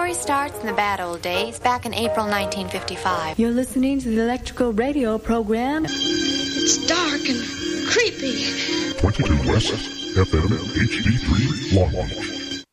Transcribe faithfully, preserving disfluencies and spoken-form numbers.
story starts in the bad old days, back in April nineteen fifty-five. You're listening to the electrical radio program. It's dark and creepy. twenty-two West, F M, H D three, Long Beach.